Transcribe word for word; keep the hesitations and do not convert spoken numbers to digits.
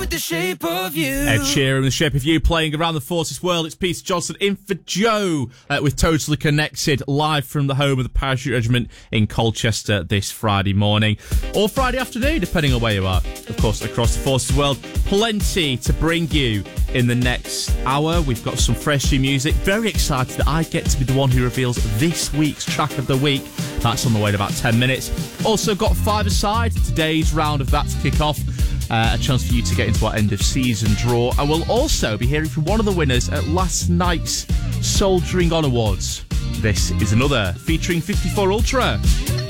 with the shape of you. Ed Sheeran, The Shape of You, playing around the Forces world. It's Peter Johnson in for Joe uh, with Totally Connected, live from the home of the Parachute Regiment in Colchester this Friday morning. Or Friday afternoon, depending on where you are. Of course, across the Forces world. Plenty to bring you in the next hour. We've got some fresh new music. Very excited that I get to be the one who reveals this week's track of the week. That's on the way in about ten minutes. Also got five-a-side, today's round of that to kick off. Uh, a chance for you to get into our end of season draw. And we'll also be hearing from one of the winners at last night's Soldiering On Awards. This is another featuring fifty-four Ultra.